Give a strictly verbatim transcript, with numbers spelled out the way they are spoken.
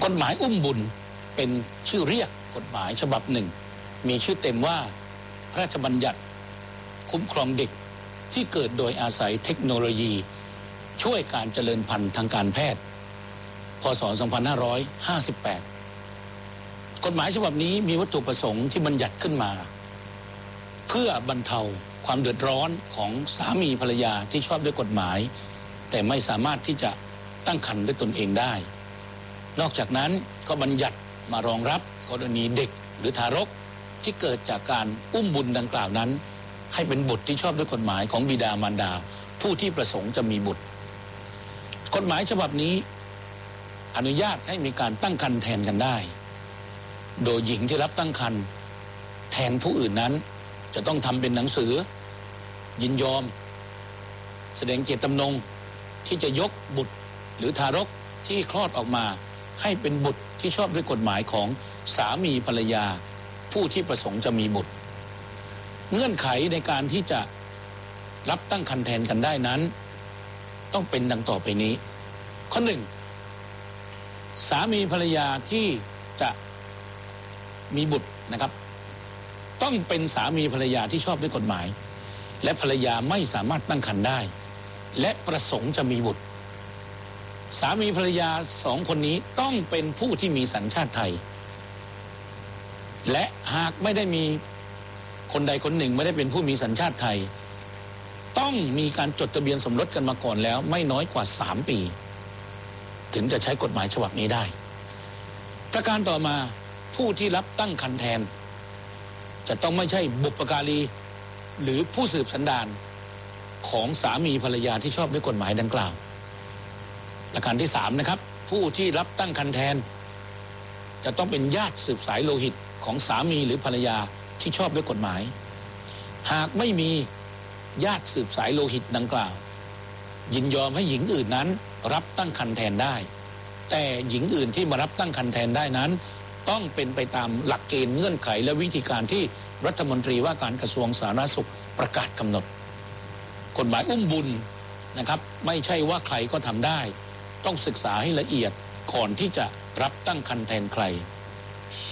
ฎหมายอุ้มบุญเป็นชื่อเรียกกฎหมายฉบับหนึ่งมีชื่อเต็มว่าพระราชบัญญัติคุ้มครองเด็กที่เกิดโดยอาศัยเทคโนโลยีช่วยการเจริญพันธุ์ทางการแพทย์พ.ศ. สองพันห้าร้อยห้าสิบแปดกฎหมายฉบับนี้มีวัตถุประสงค์ที่บัญญัติขึ้นมาเพื่อบรรเทาความเดือดร้อนของสามีภรรยาที่ชอบด้วยกฎหมายแต่ไม่สามารถที่จะตั้งครรภ์ด้วยตนเองได้นอกจากนั้นก็บัญญัติมารองรับกรณีเด็กหรือทารกที่เกิดจากการอุ้มบุญดังกล่าวนั้นให้เป็นบุตรที่ชอบด้วยกฎหมายของบิดามารดาผู้ที่ประสงค์จะมีบุตรกฎหมายฉบับนี้อนุญาตให้มีการตั้งครรภ์แทนกันได้โดยหญิงที่รับตั้งครรภ์แทนผู้อื่นนั้นจะต้องทำเป็นหนังสือยินยอมแสดงเจตจำนงที่จะยกบุตรหรือทารกที่คลอดออกมาให้เป็นบุตรที่ชอบด้วยกฎหมายของสามีภรรยาผู้ที่ประสงค์จะมีบุตรเงื่อนไขในการที่จะรับตั้งครรภ์แทนกันได้นั้นต้องเป็นดังต่อไปนี้ข้อหนึ่งสามีภรรยาที่จะมีบุตรนะครับต้องเป็นสามีภรรยาที่ชอบด้วยกฎหมายและภรรยาไม่สามารถตั้งครรภ์ได้และประสงค์จะมีบุตรสามีภรรยาสองคนนี้ต้องเป็นผู้ที่มีสัญชาติไทยและหากไม่ได้มีคนใดคนหนึ่งไม่ได้เป็นผู้มีสัญชาติไทยต้องมีการจดทะเบียนสมรสกันมาก่อนแล้วไม่น้อยกว่าสามปีถึงจะใช้กฎหมายฉบับนี้ได้ประการต่อมาผู้ที่รับตั้งครรภ์แทนจะต้องไม่ใช่บุพการีหรือผู้สืบสันดานของสามีภรรยาที่ชอบด้วยกฎหมายดังกล่าวประการที่สามนะครับผู้ที่รับตั้งครรภ์แทนจะต้องเป็นญาติสืบสายโลหิตของสามีหรือภรรยาที่ชอบด้วยกฎหมายหากไม่มีญาติสืบสายโลหิตดังกล่าวยินยอมให้หญิงอื่นนั้นรับตั้งครรภ์แทนได้แต่หญิงอื่นที่มารับตั้งครรภ์แทนได้นั้นต้องเป็นไปตามหลักเกณฑ์เงื่อนไขและวิธีการที่รัฐมนตรีว่าการกระทรวงสาธารณสุขประกาศกำหนดกฎหมายอุ้มบุญนะครับไม่ใช่ว่าใครก็ทำได้ต้องศึกษาให้ละเอียดก่อนที่จะรับตั้งครรภ์แทนใคร